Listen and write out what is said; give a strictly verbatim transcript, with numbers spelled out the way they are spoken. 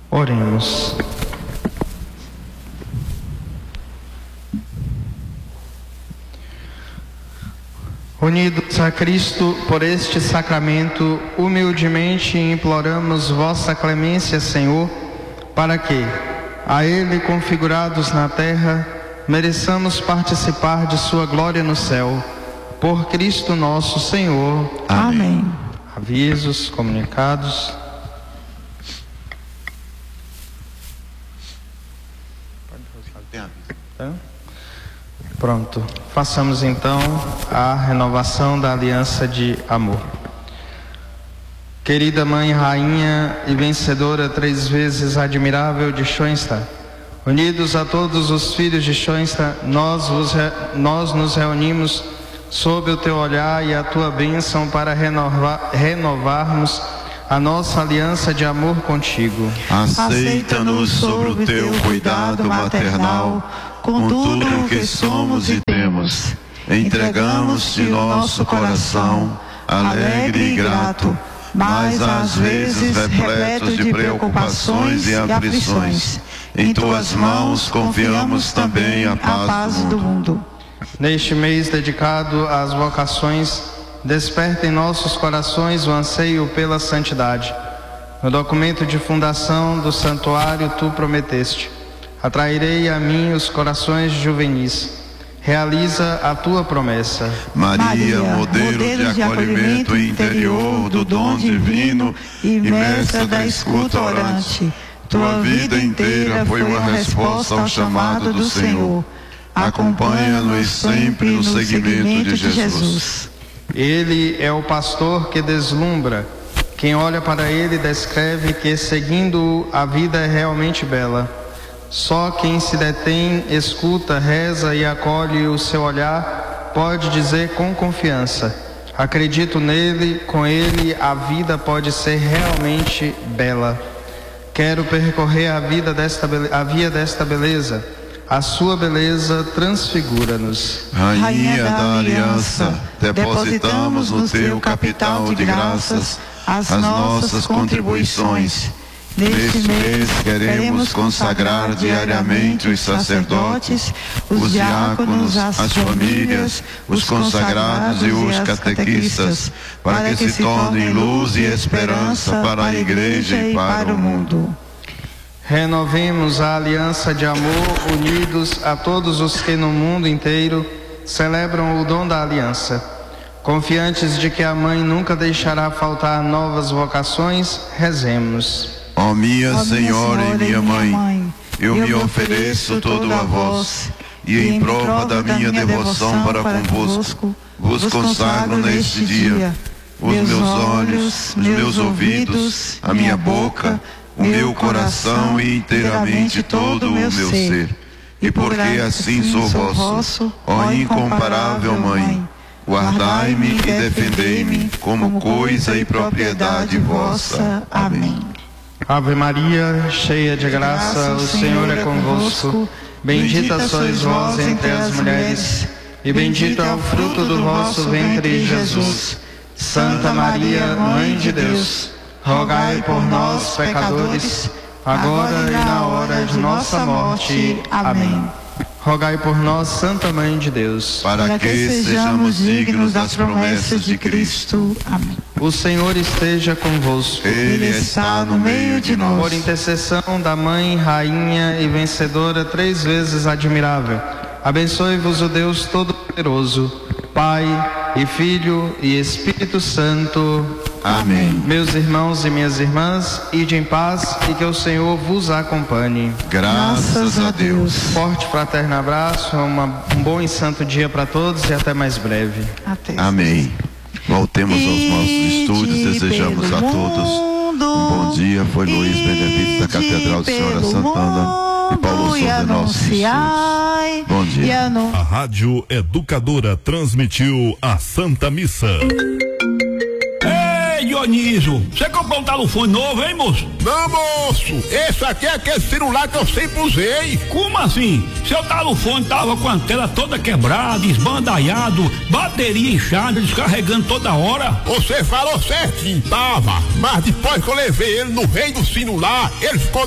Oremos. Unidos a Cristo por este sacramento, humildemente imploramos vossa clemência, Senhor, para que, a Ele configurados na terra, mereçamos participar de sua glória no céu. Por Cristo nosso Senhor. Amém. Avisos, comunicados. Tá? Pronto. Façamos então a renovação da aliança de amor. Querida Mãe, Rainha e vencedora três vezes admirável de Schoenstatt, unidos a todos os filhos de Schoenstatt, nós, vos, nós nos reunimos sob o teu olhar e a tua bênção para renovar, renovarmos a nossa aliança de amor contigo. Aceita-nos sobre o teu cuidado maternal, com tudo o que somos e temos. Entregamos-te nosso coração, alegre e grato, mas às vezes repleto de preocupações e aflições. Em tuas mãos confiamos também a paz do mundo. Neste mês dedicado às vocações, desperta em nossos corações o anseio pela santidade. No documento de fundação do santuário, tu prometeste: atrairei a mim os corações juvenis. Realiza a tua promessa. Maria, modelo, modelo de acolhimento interior do dom divino e mestra da escuta orante, tua vida inteira foi uma resposta ao chamado do Senhor. Acompanha-nos sempre no seguimento de Jesus. Ele é o pastor que deslumbra. Quem olha para ele descreve que, seguindo-o, a vida é realmente bela. Só quem se detém, escuta, reza e acolhe o seu olhar pode dizer com confiança: acredito nele, com ele a vida pode ser realmente bela. Quero percorrer a, vida desta, a via desta beleza. A sua beleza transfigura-nos. Rainha da Aliança, depositamos no teu capital de graças as nossas contribuições. Neste mês queremos consagrar diariamente os sacerdotes, os diáconos, as famílias, os consagrados e os catequistas, para que se tornem luz e esperança para a Igreja e para o mundo. Renovemos a aliança de amor, unidos a todos os que no mundo inteiro celebram o dom da aliança. Confiantes de que a Mãe nunca deixará faltar novas vocações, rezemos. Ó minha Senhora e minha Mãe, eu me ofereço todo a vós, e em prova da minha devoção para convosco, vos consagro neste dia os meus olhos, os meus ouvidos, a minha boca, o meu coração e inteiramente todo o meu ser. E porque assim sou vosso, ó incomparável Mãe, guardai-me e defendei-me como coisa e propriedade vossa. Amém. Ave Maria, cheia de graça, o Senhor é convosco. Bendita sois vós entre as mulheres, e bendito é o fruto do vosso ventre, Jesus. Santa Maria, Mãe de Deus, rogai por nós, pecadores, agora e na hora de nossa morte. Amém. Rogai por nós, Santa Mãe de Deus, para que sejamos dignos das promessas de Cristo. Amém. O Senhor esteja convosco. Ele está no meio de nós. Por intercessão da Mãe, Rainha e vencedora três vezes admirável, abençoe-vos o Deus Todo-Poderoso, Pai e Filho e Espírito Santo. Amém. Meus irmãos e minhas irmãs, ide em paz e que o Senhor vos acompanhe. Graças a Deus. Forte fraterno abraço, uma, um bom e santo dia para todos e até mais breve. Até. Amém. Voltemos aos nossos estúdios, desejamos a todos um bom dia. Foi Luiz Benevides da Catedral de Senhora Santana e Paulo Souza, nossos estúdios. Bom dia. A Rádio Educadora transmitiu a Santa Missa. Dionísio, você comprou um telefone novo, hein, moço? Não, moço, esse aqui é aquele celular que eu sempre usei. Como assim? Seu telefone tava com a tela toda quebrada, esbandalhado, bateria inchada, descarregando toda hora. Você falou certinho, tava, mas depois que eu levei ele no rei do celular, ele ficou